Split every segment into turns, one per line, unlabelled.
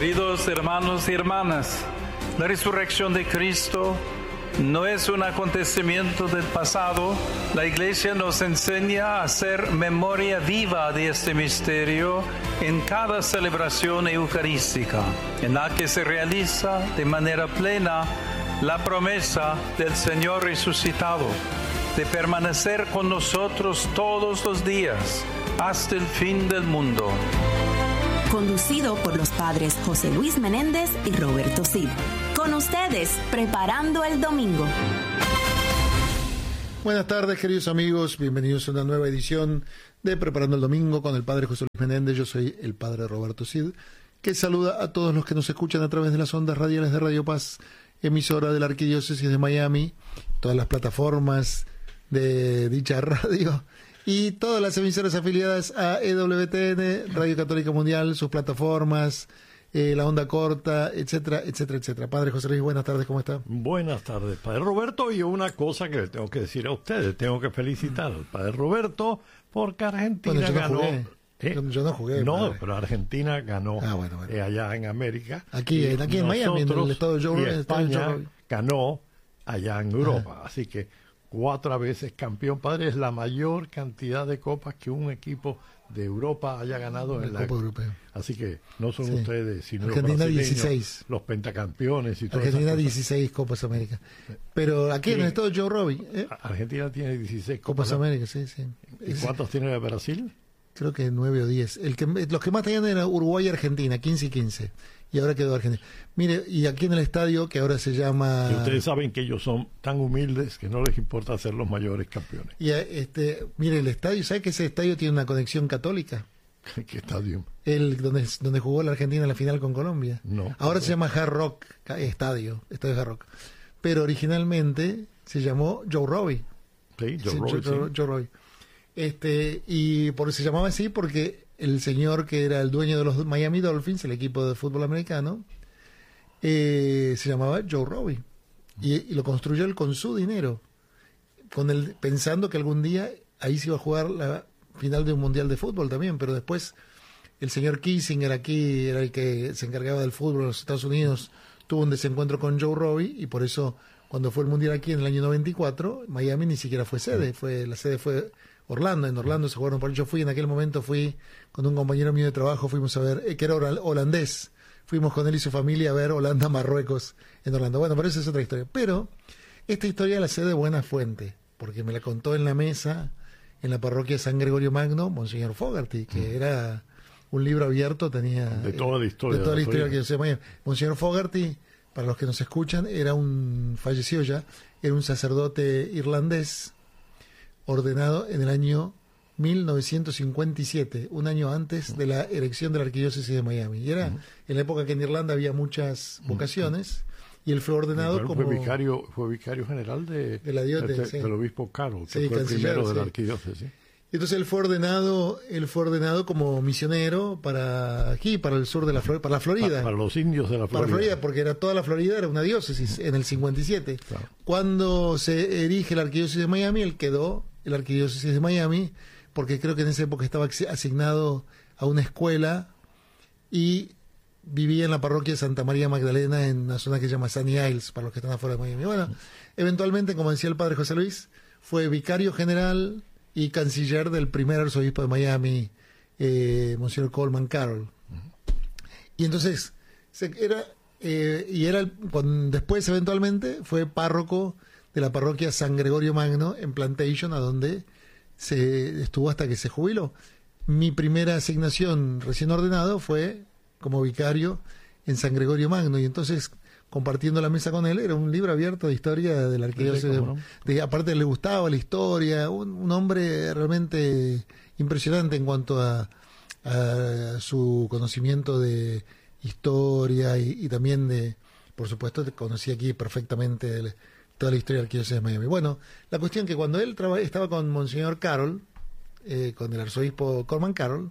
Queridos hermanos y hermanas, la resurrección de Cristo no es un acontecimiento del pasado. La Iglesia nos enseña a hacer memoria viva de este misterio en cada celebración eucarística, en la que se realiza de manera plena la promesa del Señor resucitado de permanecer con nosotros todos los días hasta el fin del mundo.
Conducido por los padres José Luis Menéndez y Roberto Cid. Con ustedes, Preparando el Domingo.
Buenas tardes, queridos amigos. Bienvenidos a una nueva edición de Preparando el Domingo con el padre José Luis Menéndez. Yo soy el padre Roberto Cid, que saluda a todos los que nos escuchan a través de las ondas radiales de Radio Paz, emisora de la Arquidiócesis de Miami, todas las plataformas de dicha radio y todas las emisoras afiliadas a EWTN, Radio Católica Mundial, sus plataformas, la onda corta, etcétera, etcétera, etcétera. Padre José Luis, buenas tardes, ¿cómo está?
Buenas tardes, Padre Roberto. Y una cosa que le tengo que decir a ustedes, tengo que felicitar al Padre Roberto porque Argentina ganó.
Yo no jugué.
No,
padre.
Pero Argentina ganó
bueno.
allá en América.
Aquí en Miami, en el estado de Joe
y España ganó allá en Europa. Así que 4 veces campeón. Padre, es la mayor cantidad de copas que un equipo de Europa haya ganado en la
Copa Europea.
Así que no son ustedes, sino
Argentina
los brasileños,
16.
los pentacampeones y todo.
Argentina 16 Copas América. Pero aquí en el estado de Joe Robbie.
Argentina tiene 16
Copas América, sí.
¿Y cuántos tiene Brasil?
Creo que 9 o 10. Los que más tenían eran Uruguay y Argentina, 15 y 15. Y ahora quedó Argentina. Mire, y aquí en el estadio, que ahora se llama...
Y ustedes saben que ellos son tan humildes que no les importa ser los mayores campeones.
Y mire, el estadio, ¿sabe que ese estadio tiene una conexión católica?
¿Qué estadio?
Donde jugó la Argentina en la final con Colombia.
No.
Ahora se llama Hard Rock Estadio Hard Rock. Pero originalmente se llamó Joe Robbie.
Sí, Joe Robbie.
Y se llamaba así porque el señor que era el dueño de los Miami Dolphins, el equipo de fútbol americano, se llamaba Joe Robbie. Y lo construyó él con su dinero, pensando que algún día ahí se iba a jugar la final de un mundial de fútbol también, pero después el señor Kissinger aquí era el que se encargaba del fútbol en los Estados Unidos, tuvo un desencuentro con Joe Robbie y por eso cuando fue el mundial aquí en el año 94, Miami ni siquiera fue sede, la sede fue Orlando. En Orlando se jugaron, yo en aquel momento fui con un compañero mío de trabajo, fuimos a ver, que era holandés, fuimos con él y su familia a ver Holanda-Marruecos en Orlando. Bueno, pero esa es otra historia. Pero esta historia la sé de buena fuente, porque me la contó en la mesa, en la parroquia San Gregorio Magno, Monseñor Fogarty, que era un libro abierto, tenía...
De toda la historia.
De toda la historia que yo sé. Monseñor Fogarty, para los que nos escuchan, falleció ya, era un sacerdote irlandés, ordenado en el año 1957, un año antes de la erección de la Arquidiócesis de Miami. Y era en la época que en Irlanda había muchas vocaciones, y él fue ordenado como...
Fue vicario general de
la diócesis,
del obispo Carroll, que
sí,
fue el primero de la Arquidiócesis.
Entonces él fue ordenado como misionero para el sur de para la Florida.
Para los indios de la Florida.
Para la Florida, porque toda la Florida era una diócesis en el 57.
Claro.
Cuando se erige la Arquidiócesis de Miami, él quedó en la Arquidiócesis de Miami, porque creo que en esa época estaba asignado a una escuela y vivía en la parroquia de Santa María Magdalena, en una zona que se llama Sunny Isles, para los que están afuera de Miami. Bueno, eventualmente, como decía el padre José Luis, fue vicario general y canciller del primer arzobispo de Miami, Monseñor Coleman Carroll. Y entonces, después eventualmente fue párroco de la parroquia San Gregorio Magno en Plantation, a donde se estuvo hasta que se jubiló. Mi primera asignación recién ordenado fue como vicario en San Gregorio Magno, y entonces, compartiendo la mesa con él, era un libro abierto de historia de la arquidiócesis. Aparte le gustaba la historia, un hombre realmente impresionante en cuanto a su conocimiento de historia y también por supuesto, conocí aquí perfectamente toda la historia de la arquidiócesis de Miami. Bueno, la cuestión que cuando él estaba con Monseñor Carroll, con el arzobispo Coleman Carroll,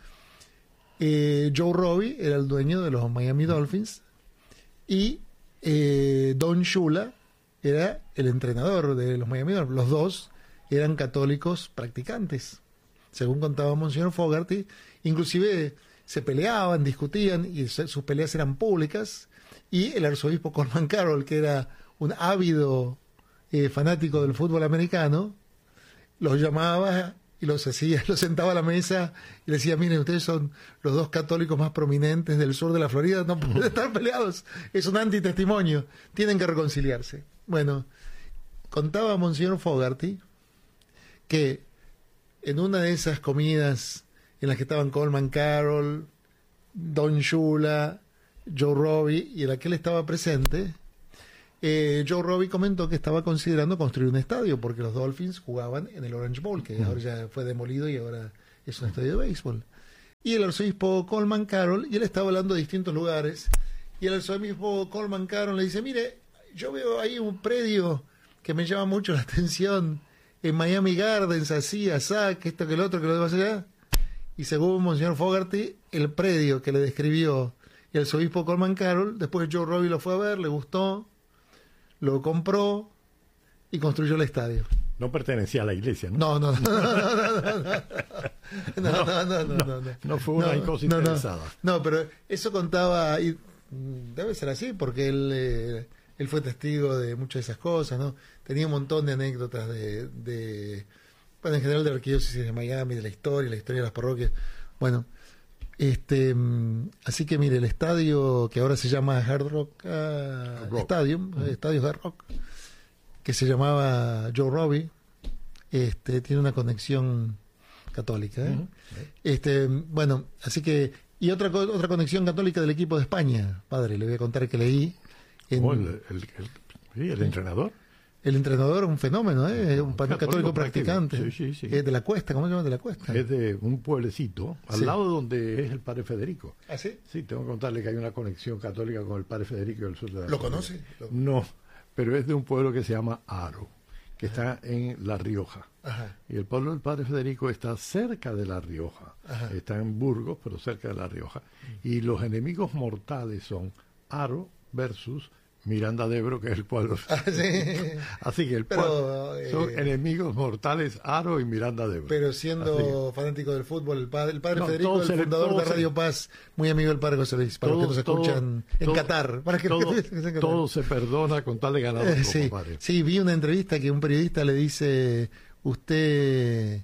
Joe Robbie era el dueño de los Miami Dolphins y Don Shula era el entrenador de los Miami Dolphins. Los dos eran católicos practicantes, según contaba Monseñor Fogarty. Inclusive se peleaban, discutían, y sus peleas eran públicas, y el arzobispo Coleman Carroll, que era un ávido fanático del fútbol americano, los llamaba y los sentaba a la mesa y le decía: miren, ustedes son los dos católicos más prominentes del sur de la Florida, no pueden estar peleados, es un antitestimonio, tienen que reconciliarse. Bueno, contaba Monseñor Fogarty que en una de esas comidas en las que estaban Coleman Carroll, Don Shula, Joe Robbie, y en la que él estaba presente, Joe Robbie comentó que estaba considerando construir un estadio porque los Dolphins jugaban en el Orange Bowl, que ahora ya fue demolido y ahora es un estadio de béisbol. Y el arzobispo Coleman Carroll, y él estaba hablando de distintos lugares, y el arzobispo Coleman Carroll le dice: mire, yo veo ahí un predio que me llama mucho la atención en Miami Gardens, así, asá, que esto, que el otro, que lo demás allá. Y según Monseñor Fogarty, el predio que le describió el arzobispo Coleman Carroll, después Joe Robbie lo fue a ver, le gustó, lo compró y construyó el estadio.
No pertenecía a la iglesia, ¿no?
No
fue una cosa interesada.
No, pero eso contaba, y debe ser así, porque él fue testigo de muchas de esas cosas, ¿no? Tenía un montón de anécdotas bueno, en general de la arquidiócesis de Miami, de la historia de las parroquias. Bueno, así que mire, el estadio que ahora se llama Hard Rock Stadium, Estadio Hard Rock, que se llamaba Joe Robbie, tiene una conexión católica, bueno, así que, y otra conexión católica del equipo de España, padre, le voy a contar que leí
el entrenador.
El entrenador, un fenómeno, un católico practicante.
Sí.
Es de la Cuesta, ¿cómo se llama? De la Cuesta.
Es de un pueblecito, al lado de donde es el padre Federico.
¿Ah, sí?
Sí, tengo que contarle que hay una conexión católica con el padre Federico del sur de la
¿Lo
Florida.
conoce?
No, pero es de un pueblo que se llama Aro, que está en La Rioja.
Ajá.
Y el pueblo del padre Federico está cerca de La Rioja.
Ajá.
Está en Burgos, pero cerca de La Rioja. Y los enemigos mortales son Aro versus Miranda de Ebro, que es el pueblo.
Sí.
Así que el pueblo son enemigos mortales Aro y Miranda de Ebro.
Pero siendo fanático del fútbol, el padre Federico, el fundador de Radio Paz, muy amigo del padre José Luis, para los que nos escuchan en Qatar. Para que
todo se perdona con tal de ganar.
Sí, vi una entrevista que un periodista le dice: usted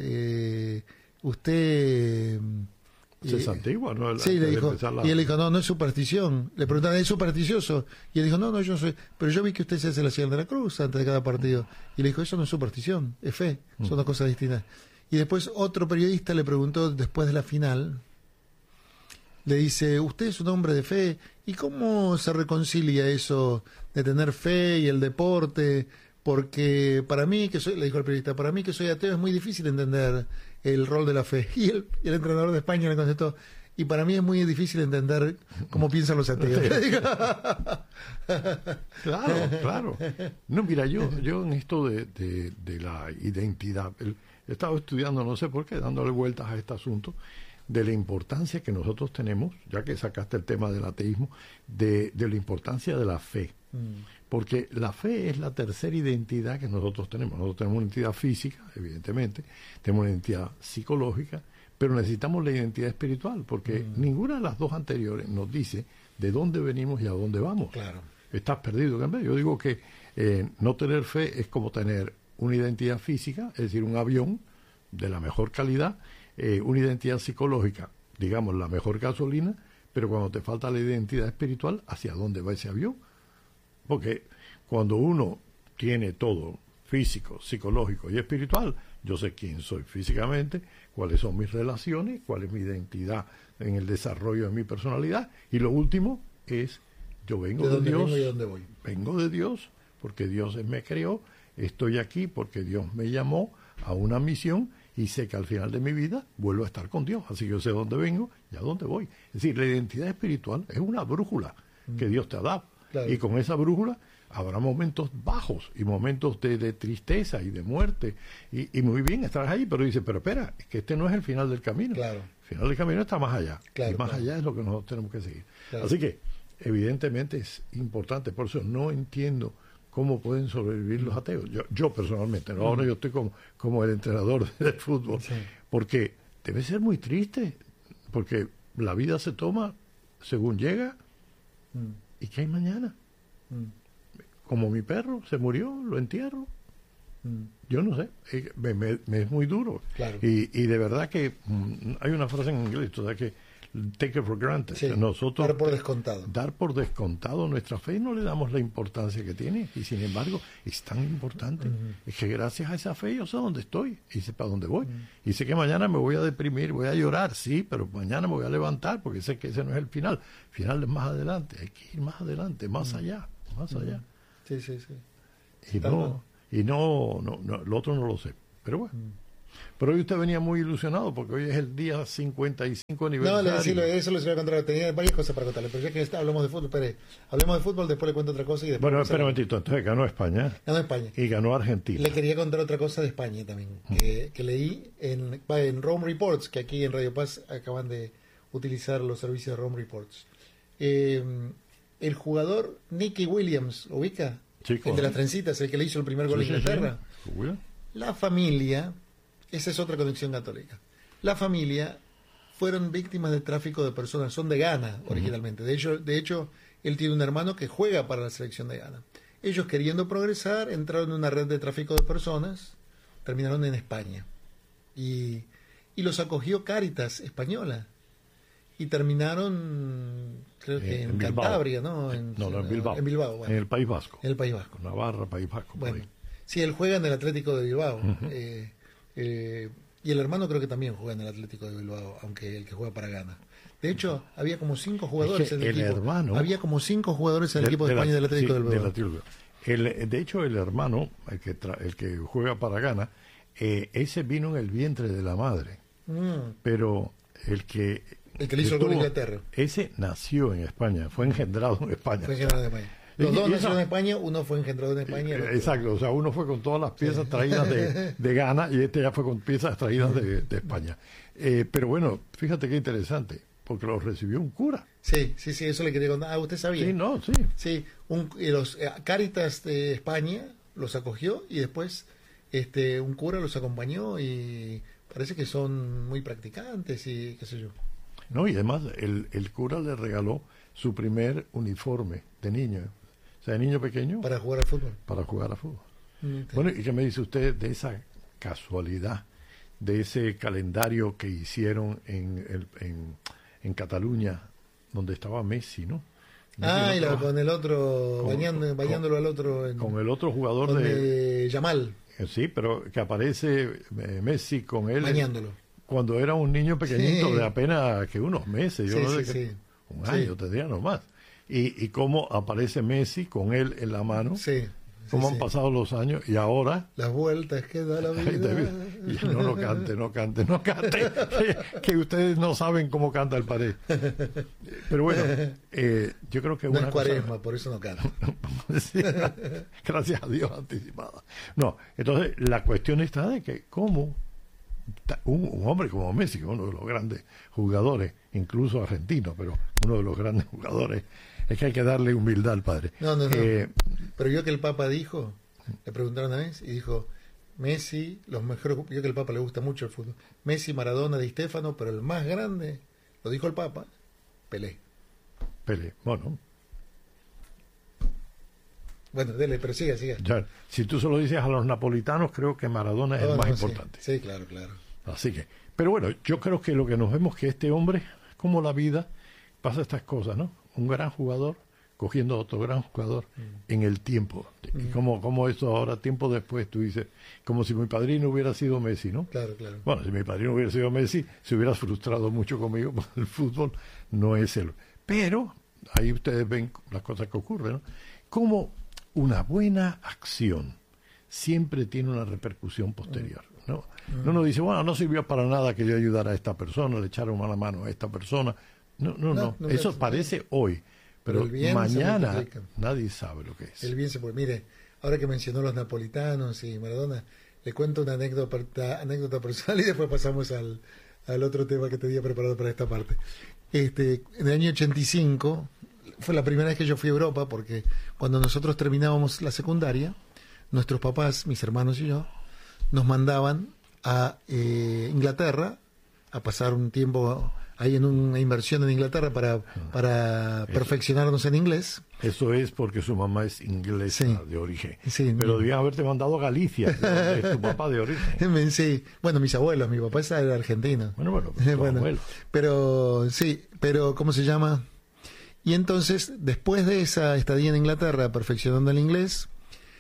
se santigua, ¿no?
Sí, le dijo, y él dijo: no es superstición. Le preguntaron: ¿es supersticioso? Y él dijo: no, yo soy, pero yo vi que usted se hace la señal de la cruz antes de cada partido. Y le dijo: eso no es superstición, es fe, son dos cosas distintas. Y después otro periodista le preguntó, después de la final, le dice: usted es un hombre de fe, ¿y cómo se reconcilia eso de tener fe y el deporte? Porque para mí, le dijo el periodista, para mí que soy ateo es muy difícil entender el rol de la fe. Y el entrenador de España le contestó: y para mí es muy difícil entender cómo piensan los ateos.
Claro. No, mira, yo en esto de la identidad, he estado estudiando, no sé por qué, dándole vueltas a este asunto, de la importancia que nosotros tenemos, ya que sacaste el tema del ateísmo, de la importancia de la fe. Porque la fe es la tercera identidad que nosotros tenemos. Nosotros tenemos una identidad física, evidentemente, tenemos una identidad psicológica, pero necesitamos la identidad espiritual, porque ninguna de las dos anteriores nos dice de dónde venimos y a dónde vamos.
Claro.
Estás perdido. Yo digo que no tener fe es como tener una identidad física, es decir, un avión de la mejor calidad, una identidad psicológica, digamos, la mejor gasolina, pero cuando te falta la identidad espiritual, ¿hacia dónde va ese avión? Porque cuando uno tiene todo, físico, psicológico y espiritual, yo sé quién soy físicamente, cuáles son mis relaciones, cuál es mi identidad en el desarrollo de mi personalidad, y lo último es, yo vengo de Dios,
vengo y dónde voy.
Vengo de Dios porque Dios me creó, estoy aquí porque Dios me llamó a una misión y sé que al final de mi vida vuelvo a estar con Dios, así que yo sé dónde vengo y a dónde voy. Es decir, la identidad espiritual es una brújula que Dios te ha dado. Claro. Y con esa brújula habrá momentos bajos y momentos de tristeza y de muerte. Y muy bien, estarás ahí, pero dice, pero espera, es que este no es el final del camino.
Claro.
El final del camino está más allá.
Claro,
y más allá es lo que nosotros tenemos que seguir. Claro. Así que, evidentemente, es importante. Por eso no entiendo cómo pueden sobrevivir los ateos. Yo personalmente, ¿no? Ahora yo estoy como el entrenador del fútbol. Sí. Porque debe ser muy triste. Porque la vida se toma según llega. ¿Y qué hay mañana? Como mi perro se murió, lo entierro. Yo no sé, me es muy duro.
Claro.
Y de verdad que hay una frase en inglés, o sea, que take it for granted.
Sí,
Nosotros
dar por descontado.
Dar por descontado nuestra fe y no le damos la importancia que tiene. Y sin embargo, es tan importante. Es que gracias a esa fe yo sé dónde estoy y sé para dónde voy. Y sé que mañana me voy a deprimir, voy a llorar, sí, pero mañana me voy a levantar porque sé que ese no es el final. El final es más adelante, hay que ir más adelante, más allá, más allá.
Sí, sí, sí.
Y no, lo otro no lo sé. Pero bueno. Pero hoy usted venía muy ilusionado porque hoy es el día 55 aniversario.
No, eso les iba a contar. Tenía varias cosas para contarle, pero ya que hablamos de fútbol, hablemos de fútbol, después le cuento otra cosa y después...
Bueno, espera un momentito, entonces ganó España.
Ganó España.
Y ganó Argentina.
Le quería contar otra cosa de España también, que leí en Rome Reports, que aquí en Radio Paz acaban de utilizar los servicios de Rome Reports. El jugador Nicky Williams, ¿ubica?
Sí,
el de las trencitas, el que le hizo el primer gol a Inglaterra.
Sí.
La familia, esa es otra conexión católica. La familia fueron víctimas de tráfico de personas, son de Ghana originalmente. De hecho, él tiene un hermano que juega para la selección de Ghana. Ellos, queriendo progresar, entraron en una red de tráfico de personas, terminaron en España. Y los acogió Cáritas española. Y terminaron, creo que en Cantabria, ¿no?
En Bilbao.
En Bilbao, bueno.
En el País Vasco.
En el País Vasco.
Navarra, País Vasco.
Bueno, sí, él juega en el Atlético de Bilbao. Y el hermano creo que también juega en el Atlético de Bilbao, aunque el que juega para Ghana. De hecho, había como 5 jugadores en el equipo.
Hermano,
había como 5 jugadores en el equipo de España del Atlético del Bilbao.
De hecho, el hermano, el que juega para Ghana, ese vino en el vientre de la madre. Pero el que
le hizo el gol a Inglaterra.
Ese nació en España, fue engendrado en España.
Fue engendrado en España. Los dos nacieron en España, uno fue engendrado en España.
Exacto, o sea, uno fue con todas las piezas traídas de Ghana y este ya fue con piezas traídas de España. Pero bueno, fíjate qué interesante, porque los recibió un cura.
Sí, eso le quería contar. ¿Usted sabía?
Sí.
Sí, los Cáritas de España los acogió y después un cura los acompañó y parece que son muy practicantes y qué sé yo.
No, y además el cura le regaló su primer uniforme de niño, o sea, de niño pequeño.
Para jugar al fútbol.
Para jugar al fútbol. Bueno, ¿y qué me dice usted de esa casualidad, de ese calendario que hicieron en Cataluña, donde estaba Messi, ¿no?
Con el otro, bañándolo al otro.
Con el otro jugador
de Yamal.
Sí, pero que aparece Messi con él.
Bañándolo.
Cuando era un niño pequeñito de apenas que unos meses, un año tendría nomás. Y cómo aparece Messi con él en la mano. Cómo han pasado los años y ahora...
Las vueltas que da la vida.
Y no cante. que ustedes no saben cómo canta el Pared. Pero bueno, yo creo que
no es Cuaresma, por eso no canta.
Sí, gracias a Dios anticipada. No, entonces la cuestión está de que cómo un hombre como Messi, uno de los grandes jugadores, incluso argentino, pero uno de los grandes jugadores, es que hay que darle humildad al padre.
No. Pero yo que el Papa dijo, le preguntaron una vez y dijo, Messi, los mejores, yo que el Papa le gusta mucho el fútbol, Messi, Maradona, Di Stéfano, pero el más grande, lo dijo el Papa, Pelé, bueno, dele, pero siga.
Ya, si tú solo dices a los napolitanos, creo que Maradona es el más importante.
Sí, claro.
Así que, pero bueno, yo creo que lo que nos vemos que este hombre, como la vida, pasa estas cosas, ¿no? Un gran jugador cogiendo a otro gran jugador en el tiempo. Y como eso ahora, tiempo después, tú dices, como si mi padrino hubiera sido Messi, ¿no?
Claro.
Bueno, si mi padrino hubiera sido Messi, se hubiera frustrado mucho conmigo, porque el fútbol no es él. Pero ahí ustedes ven las cosas que ocurren, ¿no? Como una buena acción siempre tiene una repercusión posterior, ¿no? Uno dice, bueno, no sirvió para nada que yo ayudara a esta persona, le echara una mano a esta persona. No. Eso parece hoy, pero mañana nadie sabe lo que es.
El bien se puede. Mire, ahora que mencionó los napolitanos y Maradona, le cuento una anécdota personal y después pasamos al otro tema que tenía preparado para esta parte. En el año 85 fue la primera vez que yo fui a Europa, porque cuando nosotros terminábamos la secundaria, nuestros papás, mis hermanos y yo, nos mandaban a Inglaterra a pasar un tiempo ahí en una inversión en Inglaterra para perfeccionarnos en inglés.
Eso es porque su mamá es inglesa de origen.
Sí,
pero debían haberte mandado a Galicia, donde es tu papá de origen.
Sí, bueno, mis abuelos, mi papá era argentino.
Bueno,
pero sí, pero ¿cómo se llama? Y entonces, después de esa estadía en Inglaterra perfeccionando el inglés,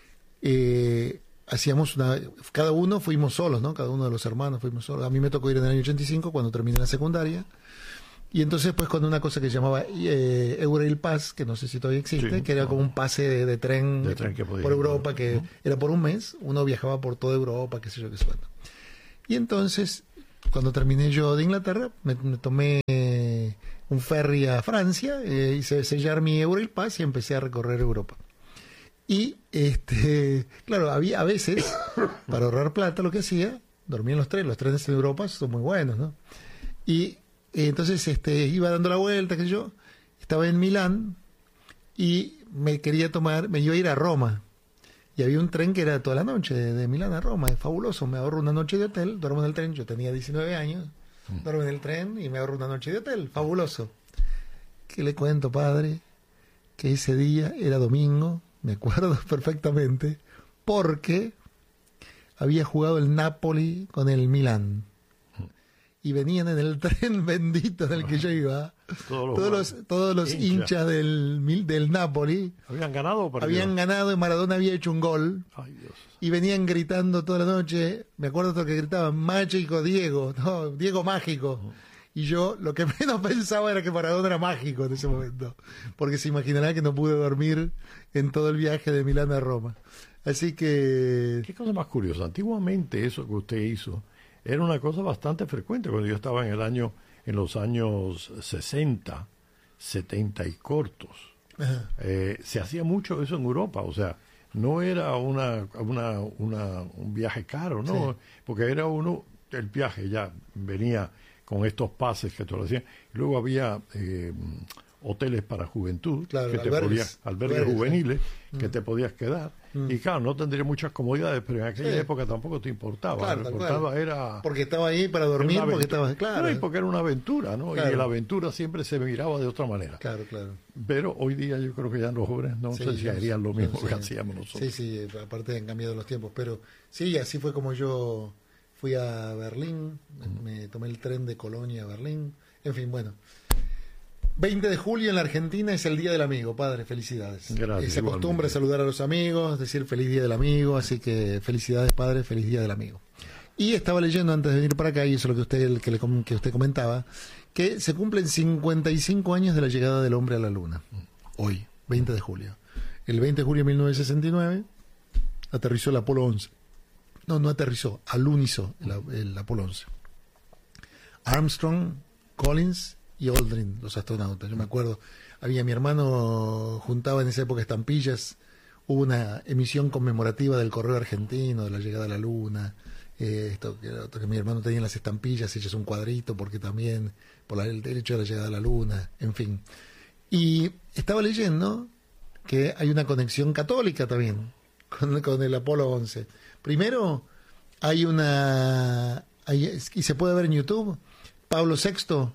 cada uno fuimos solos, ¿no? Cada uno de los hermanos fuimos solos. A mí me tocó ir en el año 85 cuando terminé la secundaria. Y entonces pues con una cosa que se llamaba Eurail Pass, que no sé si todavía existe, que era como un pase de tren por Europa, que era por un mes, uno viajaba por toda Europa, qué sé yo, qué suena. Y entonces, cuando terminé yo de Inglaterra, me tomé un ferry a Francia, hice sellar mi Eurail Pass y empecé a recorrer Europa. Y claro, había a veces, para ahorrar plata, lo que hacía, dormía en los trenes en Europa son muy buenos, ¿no? Y entonces iba dando la vuelta, qué sé yo, estaba en Milán y me iba a ir a Roma. Y había un tren que era toda la noche, de Milán a Roma, es fabuloso, me ahorro una noche de hotel, duermo en el tren, yo tenía 19 años, duermo en el tren y me ahorro una noche de hotel, fabuloso. ¿Qué le cuento, padre? Que ese día era domingo, me acuerdo perfectamente, porque había jugado el Napoli con el Milán. Y venían en el tren bendito en el que yo iba, todos los hinchas del Napoli.
¿Habían ganado o perdido?
Habían ganado y Maradona había hecho un gol.
Ay, Dios.
Y venían gritando toda la noche, me acuerdo todo que gritaban, mágico Diego, no, Diego mágico. Y yo lo que menos pensaba era que Maradona era mágico en ese momento, porque se imaginará que no pude dormir en todo el viaje de Milán a Roma. Así que...
Qué cosa más curiosa, antiguamente eso que usted hizo era una cosa bastante frecuente cuando yo estaba en los años 60, 70 y cortos. Se hacía mucho eso en Europa, o sea, no era un viaje caro, ¿no? Sí. Porque era el viaje ya venía con estos pases que te lo hacían. Luego había hoteles para juventud,
claro,
que albergues juveniles, que te podías quedar. Y claro, no tendría muchas comodidades, pero en aquella época tampoco te importaba.
Claro,
lo que importaba era...
Porque estaba ahí para dormir, porque estaba... Claro.
Y porque era una aventura, ¿no? Claro. Y la aventura siempre se miraba de otra manera.
Claro, claro.
Pero hoy día yo creo que ya los jóvenes no sé si harían lo mismo que hacíamos nosotros.
Sí, aparte han cambiado los tiempos. Pero sí, así fue como yo fui a Berlín, me tomé el tren de Colonia a Berlín. En fin, bueno... 20 de julio en la Argentina es el Día del Amigo, padre, felicidades.
Gracias.
Se acostumbra saludar a los amigos, decir feliz Día del Amigo, así que felicidades, padre, feliz Día del Amigo. Y estaba leyendo antes de venir para acá, y eso es lo que usted comentaba, que se cumplen 55 años de la llegada del hombre a la Luna, hoy, 20 de julio. El 20 de julio de 1969 aterrizó el Apolo 11. No aterrizó, alunizó el Apolo 11. Armstrong, Collins y Aldrin, los astronautas. Yo me acuerdo, mi hermano juntaba en esa época estampillas, hubo una emisión conmemorativa del correo argentino, de la llegada a la Luna, que mi hermano tenía en las estampillas hechas un cuadrito, porque también, por el hecho de la llegada a la Luna, en fin. Y estaba leyendo que hay una conexión católica también con el Apolo 11. Primero, y se puede ver en YouTube, Pablo VI,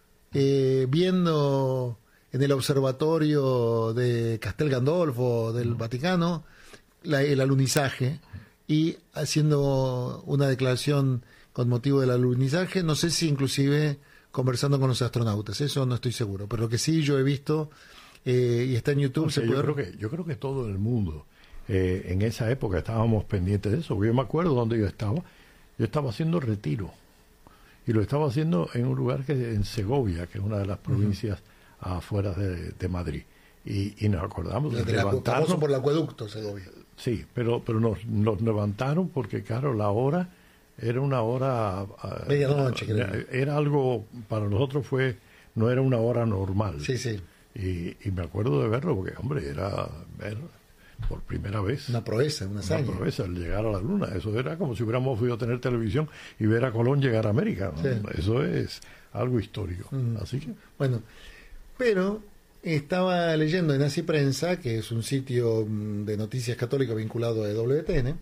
viendo en el observatorio de Castel Gandolfo del Vaticano el alunizaje y haciendo una declaración con motivo del alunizaje, no sé si inclusive conversando con los astronautas, eso no estoy seguro, pero lo que sí yo he visto y está en YouTube.
Yo creo que todo el mundo en esa época estábamos pendientes de eso, porque yo me acuerdo donde yo estaba haciendo retiro. Y lo estaba haciendo en un lugar en Segovia, que es una de las provincias afuera de Madrid. Y nos acordamos de levantarnos.
Famoso por el acueducto, Segovia.
Sí, pero nos levantaron porque, claro, la hora era una hora...
medianoche, creo.
Era algo, para nosotros no era una hora normal.
Sí, sí.
Y me acuerdo de verlo porque, hombre, era ver por primera vez.
Una proeza, una hazaña.
Una proeza, el llegar a la Luna. Eso era como si hubiéramos podido tener televisión y ver a Colón llegar a América, ¿no? Sí. Eso es algo histórico. Así que...
Bueno, pero estaba leyendo en Así Prensa, que es un sitio de noticias católicas vinculado a WTN,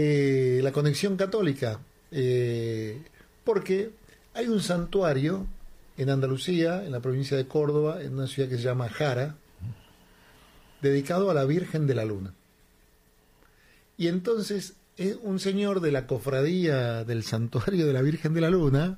que la conexión católica, porque hay un santuario en Andalucía, en la provincia de Córdoba, en una ciudad que se llama Jara, dedicado a la Virgen de la Luna. Y entonces un señor de la cofradía del Santuario de la Virgen de la Luna,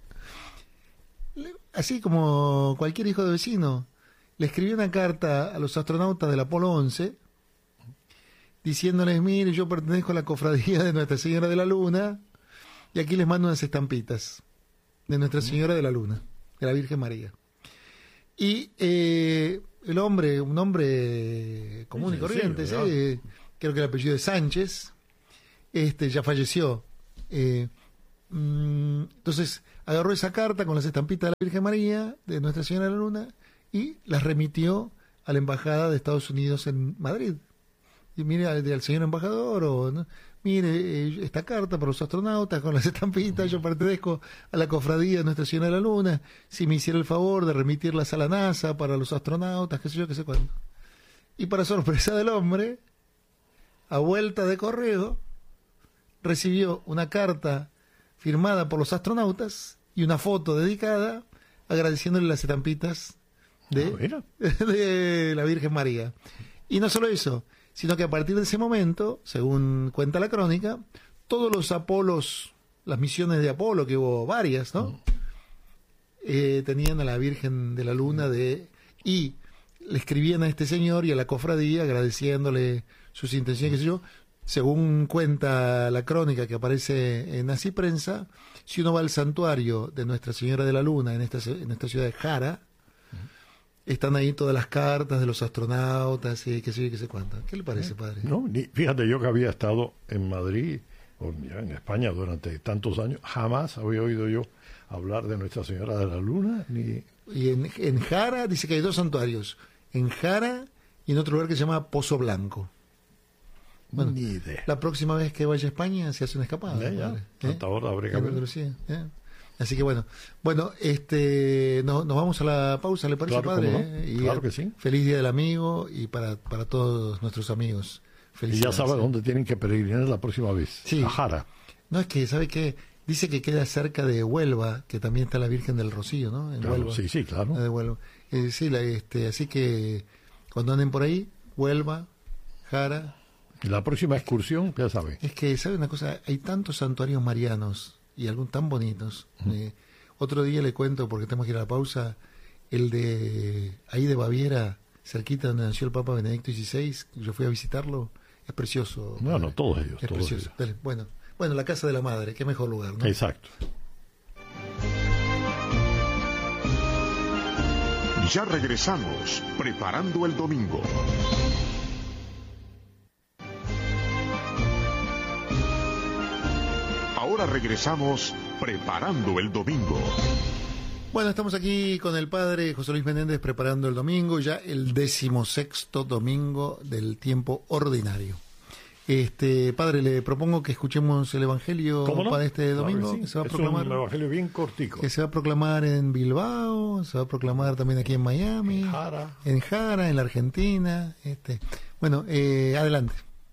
así como cualquier hijo de vecino, le escribió una carta a los astronautas del Apolo 11 diciéndoles: mire, yo pertenezco a la cofradía de Nuestra Señora de la Luna y aquí les mando unas estampitas de Nuestra Señora de la Luna, de la Virgen María. Y el hombre, un hombre común y corriente, ¿sí? Creo que el apellido es Sánchez, ya falleció. Entonces agarró esa carta con las estampitas de la Virgen María, de Nuestra Señora de la Luna, y las remitió a la Embajada de Estados Unidos en Madrid. Y mire, al señor embajador, ¿no? Mire, esta carta para los astronautas con las estampitas, yo pertenezco a la cofradía de Nuestra Señora de la Luna, si me hiciera el favor de remitirlas a la NASA para los astronautas, qué sé yo, qué sé cuándo. Y para sorpresa del hombre, a vuelta de correo, recibió una carta firmada por los astronautas y una foto dedicada agradeciéndole las estampitas de la Virgen María. Y no solo eso, sino que a partir de ese momento, según cuenta la crónica, todos los Apolos, las misiones de Apolo, que hubo varias, ¿no? Tenían a la Virgen de la Luna y le escribían a este señor y a la cofradía agradeciéndole sus intenciones, qué sé yo. Según cuenta la crónica que aparece en Así Prensa, si uno va al santuario de Nuestra Señora de la Luna en esta ciudad de Jara, están ahí todas las cartas de los astronautas y qué sé yo, qué sé cuánto. ¿Qué le parece, padre?
No, fíjate, yo que había estado en Madrid o en España durante tantos años, jamás había oído yo hablar de Nuestra Señora de la Luna.
Y en Jara dice que hay 2 santuarios, en Jara y en otro lugar que se llama Pozo Blanco. Bueno,
ni idea.
La próxima vez que vaya a España se hace una escapada.
Ya. Hasta ahora habría que ver.
Así que bueno, nos vamos a la pausa, ¿le parece,
claro,
padre?
No. Claro que sí.
Feliz Día del Amigo y para todos nuestros amigos.
Y ya sabe dónde tienen que peregrinar la próxima vez.
Sí.
A Jara.
No, es que, ¿sabe qué? Dice que queda cerca de Huelva, que también está la Virgen del Rocío, ¿no? En
claro,
Huelva.
sí, claro.
De Huelva. Así que cuando anden por ahí, Huelva, Jara.
La próxima excursión, ya sabe.
Es que, ¿sabe una cosa? Hay tantos santuarios marianos y algunos tan bonitos. Otro día le cuento, porque tenemos que ir a la pausa, el de ahí de Baviera, cerquita donde nació el Papa Benedicto XVI, yo fui a visitarlo, es precioso.
Bueno, todos ellos.
Es precioso. Dale, bueno, la casa de la madre, qué mejor lugar, ¿no?
Exacto.
Ya regresamos, preparando el domingo. Ahora regresamos, preparando el domingo.
Bueno, estamos aquí con el padre José Luis Menéndez preparando el domingo, ya el 16º domingo del tiempo ordinario. Padre, le propongo que escuchemos el Evangelio para este domingo.
Claro que sí.
Que se va a proclamar,
un Evangelio bien cortico.
Que se va a proclamar en Bilbao, se va a proclamar también aquí en Miami, en Jara, en la Argentina. Bueno, adelante.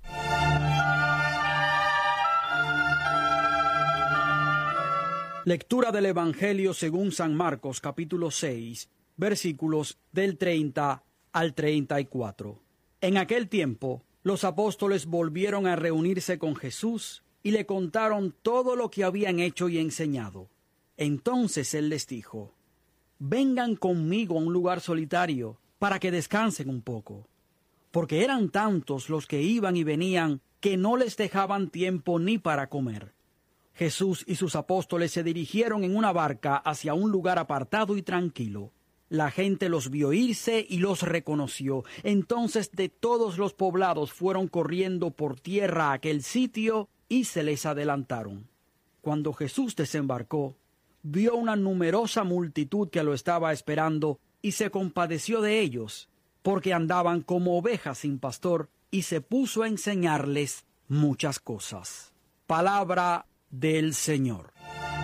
Lectura del Evangelio según San Marcos, capítulo 6, versículos del 30 al 34. En aquel tiempo, los apóstoles volvieron a reunirse con Jesús y le contaron todo lo que habían hecho y enseñado. Entonces él les dijo: vengan conmigo a un lugar solitario para que descansen un poco, porque eran tantos los que iban y venían que no les dejaban tiempo ni para comer. Jesús y sus apóstoles se dirigieron en una barca hacia un lugar apartado y tranquilo. La gente los vio irse y los reconoció. Entonces de todos los poblados fueron corriendo por tierra a aquel sitio y se les adelantaron. Cuando Jesús desembarcó, vio una numerosa multitud que lo estaba esperando y se compadeció de ellos, porque andaban como ovejas sin pastor, y se puso a enseñarles muchas cosas. Palabra del Señor.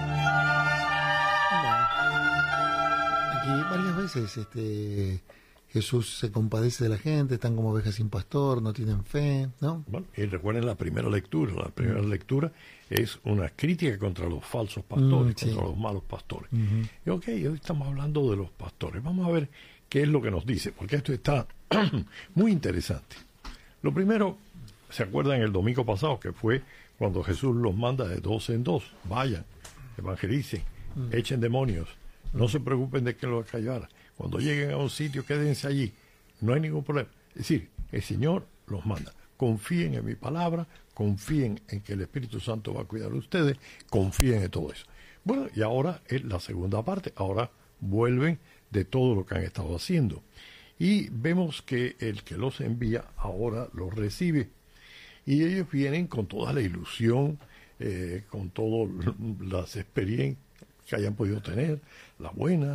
Aquí varias veces Jesús se compadece de la gente, están como ovejas sin pastor, no tienen fe, ¿no?
Bueno, y recuerden la primera lectura. La primera lectura es una crítica contra los falsos pastores,
sí.
contra los malos pastores. Y ok, hoy estamos hablando de los pastores. Vamos a ver qué es lo que nos dice, porque esto está muy interesante. Lo primero, ¿se acuerdan el domingo pasado que fue cuando Jesús los manda de 2 en 2? Vayan, evangelicen, echen demonios, no se preocupen de que los callara. Cuando lleguen a un sitio, quédense allí, no hay ningún problema. Es decir, el Señor los manda. Confíen en mi palabra, confíen en que el Espíritu Santo va a cuidar de ustedes, confíen en todo eso. Bueno, y ahora es la segunda parte, ahora vuelven de todo lo que han estado haciendo. Y vemos que el que los envía ahora los recibe. Y ellos vienen con toda la ilusión, con todas las experiencias que hayan podido tener, las buenas,